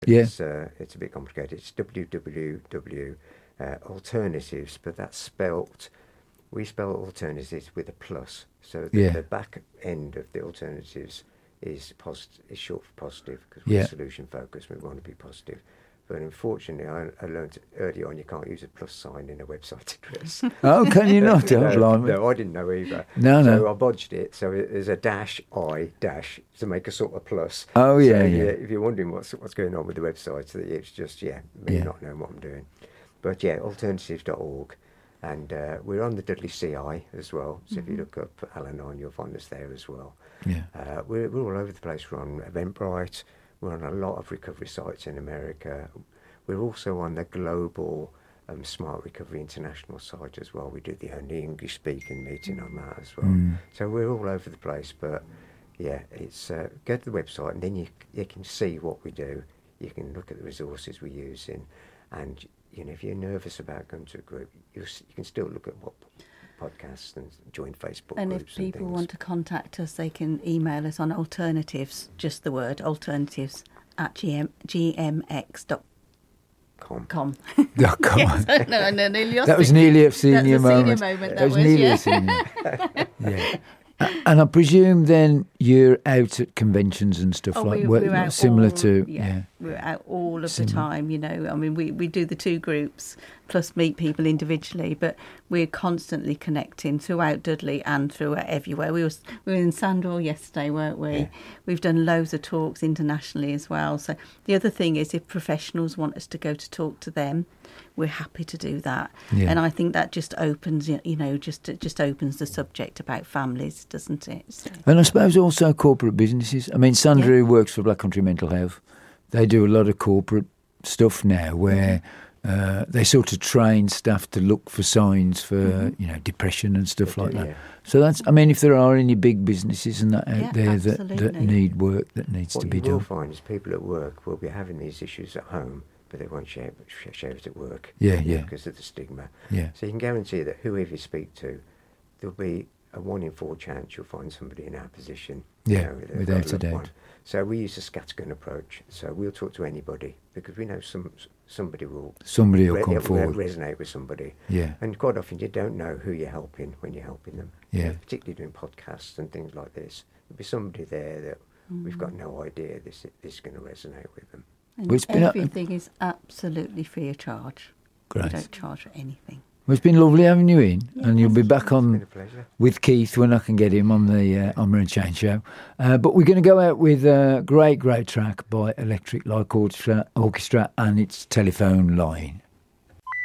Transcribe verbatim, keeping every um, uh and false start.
Yeah. It's, uh, it's a bit complicated. It's w w w uh, alternatives, but that's spelt, we spell alternatives with a plus. So the, Yeah. the back end of the alternatives is, posit- is short for positive, because we're Yeah. solution focused, we want to be positive. But unfortunately, I, I learned early on you can't use a plus sign in a website address. Oh, can you not? Oh, no, blimey. no, I didn't know either. No, so no. I bodged it. So it- there's a dash I dash to make a sort of plus. Oh, yeah, so, yeah. If you're wondering what's what's going on with the website, it's just yeah, me Yeah. not knowing what I'm doing. But yeah, alternatives dot org, and uh, we're on the Dudley C I as well. So if you look up Al-Anon, you'll find us there as well. Yeah. Uh, we're we're all over the place. We're on Eventbrite. We're on a lot of recovery sites in America. We're also on the global um, Smart Recovery International site as well. We do the only English-speaking meeting on that as well. Mm. So we're all over the place. But yeah, it's uh, go to the website and then you you can see what we do. You can look at the resources we're using, and you know if you're nervous about going to a group, you you can still look at what podcasts and join Facebook And groups. if people and things. want to contact us, they can email us on alternatives, just the word alternatives at gm, gmx dot Com. com. Oh, come Yes, on. no, no, nearly lost That was it. nearly a That's senior a senior moment. moment, That that was was, nearly yeah. a senior. Yeah. A- And I presume then you're out at conventions and stuff Oh, like we, work, we're out similar all, to yeah, yeah. we're out all of Similar. the time, you know. I mean, we, we do the two groups plus meet people individually, but we're constantly connecting throughout Dudley and throughout everywhere. We, was, we were in Sandwell yesterday, weren't we? Yeah. We've done loads of talks internationally as well. So the other thing is if professionals want us to go to talk to them, we're happy to do that. Yeah. And I think that just opens, you know, just it just opens the subject about families, doesn't it? So. And I suppose also corporate businesses. I mean, Sandra, Yeah. who works for Black Country Mental Health, they do a lot of corporate stuff now where uh, they sort of train staff to look for signs for, Mm-hmm. you know, depression and stuff They like do, that. yeah. So that's, I mean, if there are any big businesses and that out Yeah, there that, that absolutely. need work that needs What to you be will done. find is people at work will be having these issues at home, but they won't share, sh- share it at work. Yeah, yeah. Because of the stigma. Yeah. So you can guarantee that whoever you speak to, there'll be a one in four chance you'll find somebody in our position. you Yeah, know, they've got without a loved doubt. one. So we use a scattergun approach. So we'll talk to anybody because we know some somebody will Somebody will re- come will forward. resonate with somebody. Yeah. And quite often you don't know who you're helping when you're helping them. You Yeah. know, particularly doing podcasts and things like this. There'll be somebody there that we've got no idea this this is going to resonate with them. And Well, it's been a- everything is absolutely free of charge. We Great. don't charge for anything. Well, it's been lovely having you in, and you'll be back It's been on a pleasure. with Keith when I can get him on the uh, Armour and Chain show. Uh, but we're going to go out with a great, great track by Electric Light Orchestra, Orchestra and its Telephone Line.